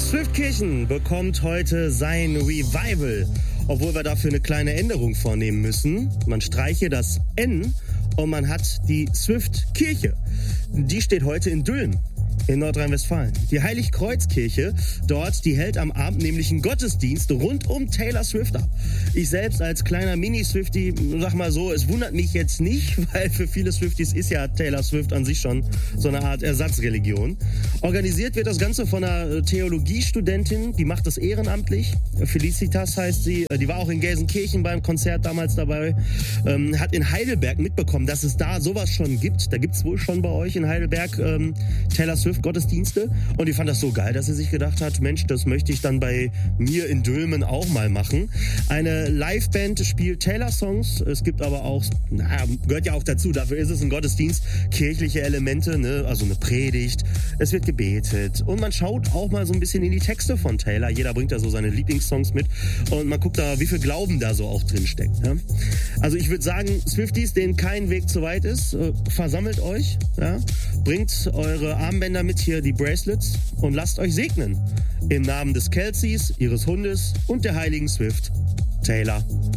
Swiftkirchen bekommt heute sein Revival, obwohl wir dafür eine kleine Änderung vornehmen müssen. Man streiche das N und man hat die Swiftkirche. Die steht heute in Dülmen in Nordrhein-Westfalen. Die Heiligkreuzkirche dort, die hält am Abend nämlich einen Gottesdienst rund um Taylor Swift ab. Ich selbst als kleiner Mini-Swiftie, sag mal so, es wundert mich jetzt nicht, weil für viele Swifties ist ja Taylor Swift an sich schon so eine Art Ersatzreligion. Organisiert wird das Ganze von einer Theologiestudentin, die macht das ehrenamtlich. Felicitas heißt sie, die war auch in Gelsenkirchen beim Konzert damals dabei, hat in Heidelberg mitbekommen, dass es da sowas schon gibt. Da gibt's wohl schon bei euch in Heidelberg Taylor Swift Gottesdienste, und ich fand das so geil, dass sie sich gedacht hat, Mensch, das möchte ich dann bei mir in Dülmen auch mal machen. Eine Liveband spielt Taylor-Songs, es gibt aber auch, gehört ja auch dazu, dafür ist es ein Gottesdienst, kirchliche Elemente, ne? Also eine Predigt, es wird gebetet und man schaut auch mal so ein bisschen in die Texte von Taylor, jeder bringt da so seine Lieblingssongs mit und man guckt da, wie viel Glauben da so auch drin steckt. Ne? Also ich würde sagen, Swifties, denen kein Weg zu weit ist, versammelt euch, ja? Bringt eure Armbänder mit, hier die Bracelets, und lasst euch segnen. Im Namen des Kelseys, ihres Hundes und der heiligen Swift, Taylor.